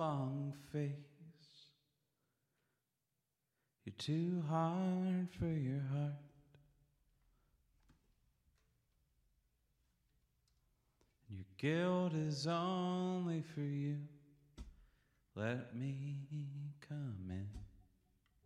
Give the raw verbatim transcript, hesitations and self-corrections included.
long face. You're too hard for your heart. Your guilt is only for you. Let me come in.